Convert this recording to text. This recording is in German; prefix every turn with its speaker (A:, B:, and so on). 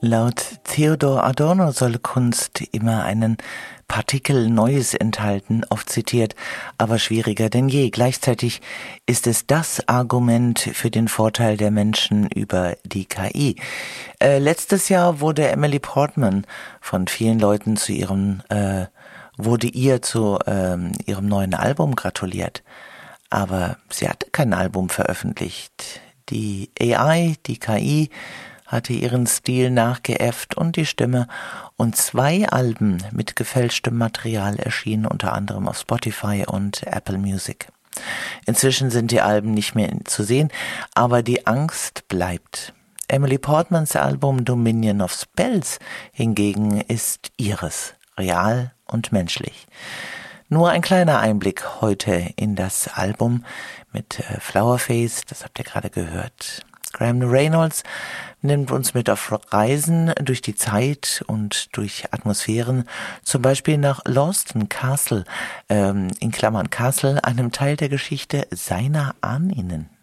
A: Laut Theodor Adorno solle Kunst immer einen Partikel Neues enthalten, oft zitiert, aber schwieriger denn je. Gleichzeitig ist es das Argument für den Vorteil der Menschen über die KI. Letztes Jahr wurde Emily Portman von vielen Leuten zu ihrem neuen Album gratuliert. Aber sie hatte kein Album veröffentlicht. Die AI, die KI, hatte ihren Stil nachgeäfft und die Stimme, und 2 Alben mit gefälschtem Material erschienen unter anderem auf Spotify und Apple Music. Inzwischen sind die Alben nicht mehr zu sehen, aber die Angst bleibt. Emily Portmans Album Dominion of Spells hingegen ist ihres, real und menschlich. Nur ein kleiner Einblick heute in das Album mit Flowerface, das habt ihr gerade gehört. Graham Reynolds nimmt uns mit auf Reisen durch die Zeit und durch Atmosphären, zum Beispiel nach Lawston Castle, in Klammern Castle, einem Teil der Geschichte seiner Ahnen.